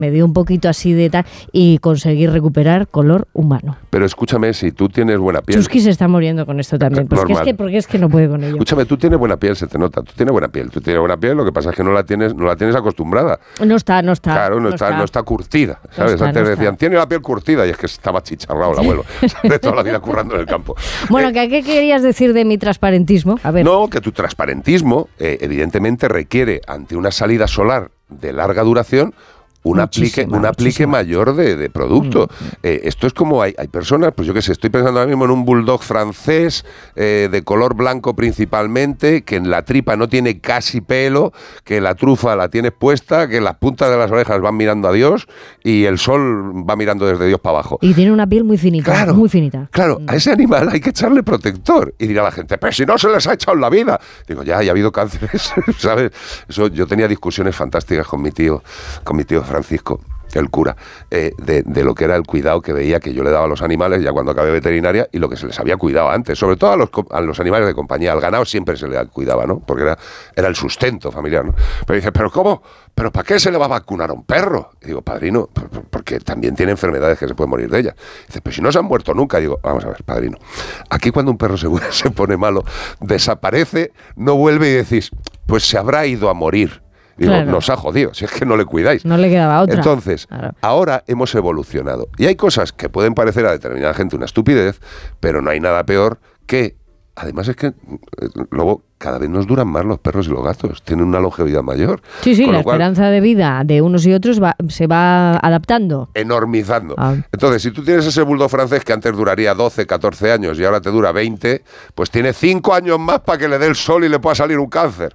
me dio un poquito así de tal y conseguí recuperar color humano. Pero escúchame, si tú tienes buena piel... Chusky se está muriendo con esto también, porque es que no puede con ello. Escúchame, tú tienes buena piel, se te nota, tú tienes buena piel, lo que pasa es que no la tienes acostumbrada. No está. Claro, no está curtida, ¿sabes? Antes decían, tiene la piel curtida, y es que estaba chicharrado el abuelo, de toda la vida currando en el campo. Bueno, ¿qué querías decir de mi transparentismo? A ver. No, que tu transparentismo evidentemente requiere, ante una salida solar de larga duración, un aplique mayor de producto. Esto es como hay personas, pues yo qué sé, estoy pensando ahora mismo en un bulldog francés de color blanco principalmente, que en la tripa no tiene casi pelo, que la trufa la tienes puesta, que las puntas de las orejas van mirando a Dios y el sol va mirando desde Dios para abajo. Y tiene una piel muy finita, claro, muy finita. Claro, a ese animal hay que echarle protector. Y dirá la gente, pero si no se les ha echado en la vida. Digo, ya ha habido cánceres, ¿sabes? Eso, yo tenía discusiones fantásticas con mi tío Francisco, el cura, de lo que era el cuidado que veía que yo le daba a los animales ya cuando acabé veterinaria y lo que se les había cuidado antes, sobre todo a los animales de compañía. Al ganado siempre se le cuidaba, ¿no? Porque era el sustento familiar, ¿no? Pero dice, ¿pero cómo? ¿Pero para qué se le va a vacunar a un perro? Y digo, padrino, porque también tiene enfermedades que se pueden morir de ellas. Dice, pero si no se han muerto nunca. Digo, vamos a ver, padrino, aquí cuando un perro se pone malo, desaparece, no vuelve y decís, pues se habrá ido a morir. Digo, claro, nos ha jodido, si es que no le cuidáis. No le quedaba otra. Entonces, claro, ahora hemos evolucionado. Y hay cosas que pueden parecer a determinada gente una estupidez, pero no hay nada peor que... Además es que luego cada vez nos duran más los perros y los gatos. Tienen una longevidad mayor. Sí, la esperanza de vida de unos y otros se va adaptando. Enormizando. Entonces, si tú tienes ese bulldog francés que antes duraría 12, 14 años y ahora te dura 20, pues tiene 5 años más para que le dé el sol y le pueda salir un cáncer.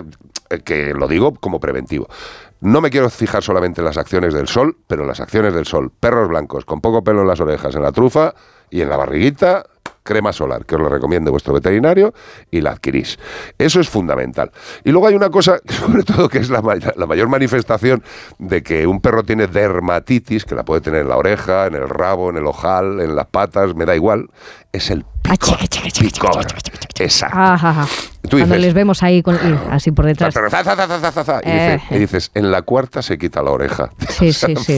Que lo digo como preventivo. No me quiero fijar solamente en las acciones del sol, pero las acciones del sol. Perros blancos con poco pelo en las orejas, en la trufa y en la barriguita, crema solar, que os lo recomiende vuestro veterinario y la adquirís. Eso es fundamental. Y luego hay una cosa, sobre todo, que es la mayor manifestación de que un perro tiene dermatitis, que la puede tener en la oreja, en el rabo, en el ojal, en las patas, me da igual, es el picor. Exacto. Tú dices, cuando les vemos ahí así por detrás. Y dices, en la cuarta se quita la oreja. Sí.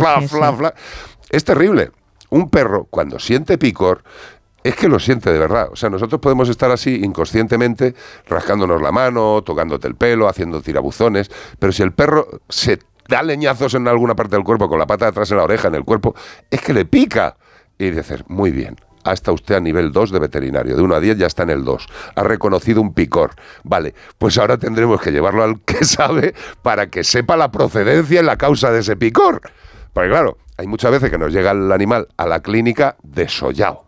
Es terrible. Un perro, cuando siente picor, es que lo siente de verdad. O sea, nosotros podemos estar así inconscientemente, rascándonos la mano, tocándote el pelo, haciendo tirabuzones, pero si el perro se da leñazos en alguna parte del cuerpo, con la pata de atrás en la oreja, en el cuerpo, es que le pica. Y dices, muy bien, hasta usted a nivel 2 de veterinario, de 1 a 10 ya está en el 2, ha reconocido un picor. Vale, pues ahora tendremos que llevarlo al que sabe para que sepa la procedencia y la causa de ese picor. Porque claro, hay muchas veces que nos llega el animal a la clínica desollado.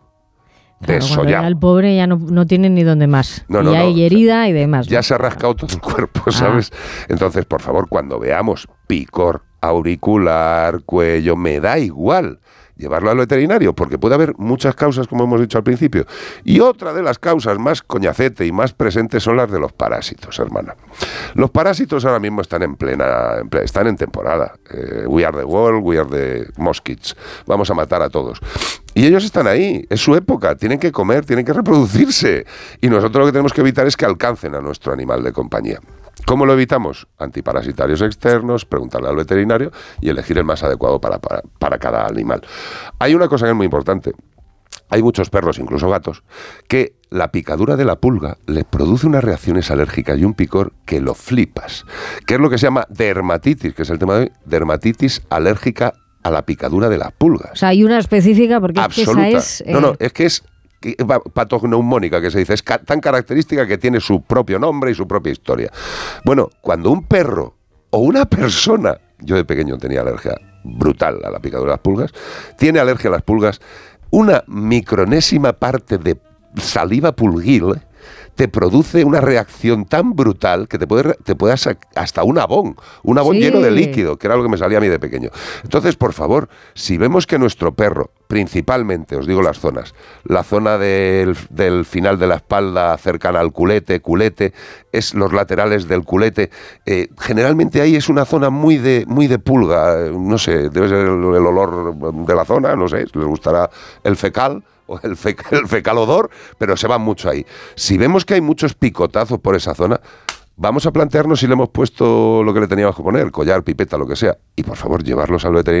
Claro, el pobre ya no tiene ni dónde más. Y hay herida y demás. Ya se ha rascado todo el cuerpo, ¿sabes? Entonces, por favor, cuando veamos picor auricular, cuello, me da igual llevarlo al veterinario, porque puede haber muchas causas, como hemos dicho al principio. Y otra de las causas más coñacete y más presentes son las de los parásitos, hermana. Los parásitos ahora mismo están están en temporada. We are the world, we are the mosquitoes. Vamos a matar a todos. Y ellos están ahí, es su época, tienen que comer, tienen que reproducirse. Y nosotros lo que tenemos que evitar es que alcancen a nuestro animal de compañía. ¿Cómo lo evitamos? Antiparasitarios externos, preguntarle al veterinario y elegir el más adecuado para cada animal. Hay una cosa que es muy importante. Hay muchos perros, incluso gatos, que la picadura de la pulga les produce unas reacciones alérgicas y un picor que lo flipas. Que es lo que se llama dermatitis, que es el tema de hoy, dermatitis alérgica a la picadura de las pulgas. O sea, hay una específica porque absoluta. Es que esa es... No, es que es patogneumónica, que se dice, es tan característica que tiene su propio nombre y su propia historia. Bueno, cuando un perro o una persona, yo de pequeño tenía alergia brutal a la picadura de las pulgas, tiene alergia a las pulgas, una micronésima parte de saliva pulguil te produce una reacción tan brutal que te puede hasta un abón sí, lleno de líquido, que era lo que me salía a mí de pequeño. Entonces, por favor, si vemos que nuestro perro, principalmente, os digo las zonas, la zona del final de la espalda cercana al culete, es los laterales del culete, generalmente ahí es una zona muy de pulga, no sé, debe ser el olor de la zona, no sé, les gustará el fecal, o el fecalodor, pero se va mucho ahí. Si vemos que hay muchos picotazos por esa zona, vamos a plantearnos si le hemos puesto lo que le teníamos que poner, collar, pipeta, lo que sea, y por favor llevarlos al veterinario